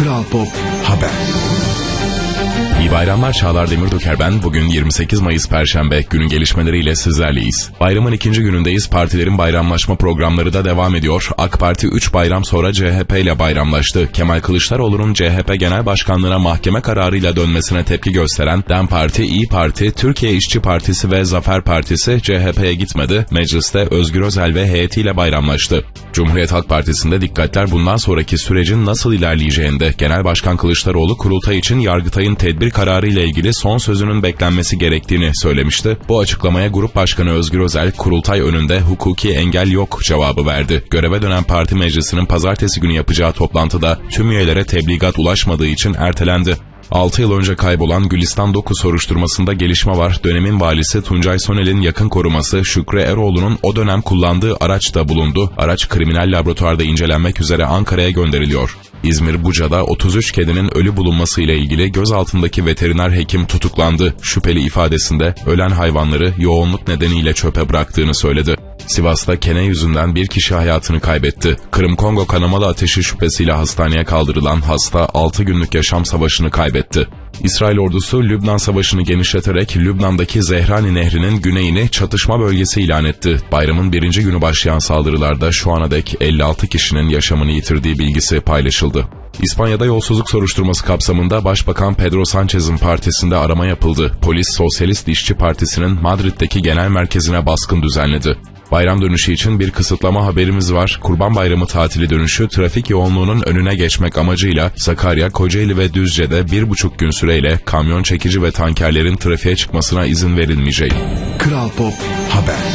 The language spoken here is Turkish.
Kral Pop Haber. İyi bayramlar, Çağlar Demirdoker ben. Bugün 28 Mayıs Perşembe, günün gelişmeleriyle sizlerleyiz. Bayramın ikinci günündeyiz. Partilerin bayramlaşma programları da devam ediyor. AK Parti 3 bayram sonra CHP ile bayramlaştı. Kemal Kılıçdaroğlu'nun CHP Genel Başkanlığı'na mahkeme kararıyla dönmesine tepki gösteren DEM Parti, İYİ Parti, Türkiye İşçi Partisi ve Zafer Partisi CHP'ye gitmedi. Mecliste Özgür Özel ve heyetiyle bayramlaştı. Cumhuriyet Halk Partisi'nde dikkatler bundan sonraki sürecin nasıl ilerleyeceğinde. Genel Başkan Kılıçdaroğlu kurultay için Yargıtay'ın tedbir kararı ile ilgili son sözünün beklenmesi gerektiğini söylemişti. Bu açıklamaya Grup Başkanı Özgür Özel, kurultay önünde hukuki engel yok cevabı verdi. Göreve dönen parti meclisinin pazartesi günü yapacağı toplantıda tüm üyelere tebligat ulaşmadığı için ertelendi. 6 yıl önce kaybolan Gülistan 9 soruşturmasında gelişme var. Dönemin valisi Tuncay Sonel'in yakın koruması Şükrü Eroğlu'nun o dönem kullandığı araç da bulundu. Araç kriminal laboratuvarda incelenmek üzere Ankara'ya gönderiliyor. İzmir Buca'da 33 kedinin ölü bulunması ile ilgili gözaltındaki veteriner hekim tutuklandı. Şüpheli ifadesinde ölen hayvanları yoğunluk nedeniyle çöpe bıraktığını söyledi. Sivas'ta kene yüzünden bir kişi hayatını kaybetti. Kırım-Kongo kanamalı ateşi şüphesiyle hastaneye kaldırılan hasta 6 günlük yaşam savaşını kaybetti. İsrail ordusu Lübnan Savaşı'nı genişleterek Lübnan'daki Zehrani Nehri'nin güneyini çatışma bölgesi ilan etti. Bayramın birinci günü başlayan saldırılarda şu ana dek 56 kişinin yaşamını yitirdiği bilgisi paylaşıldı. İspanya'da yolsuzluk soruşturması kapsamında Başbakan Pedro Sanchez'in partisinde arama yapıldı. Polis Sosyalist İşçi Partisi'nin Madrid'deki genel merkezine baskın düzenledi. Bayram dönüşü için bir kısıtlama haberimiz var. Kurban Bayramı tatili dönüşü trafik yoğunluğunun önüne geçmek amacıyla Sakarya, Kocaeli ve Düzce'de 1,5 gün süreyle kamyon çekici ve tankerlerin trafiğe çıkmasına izin verilmeyecek. Kral Pop Haber.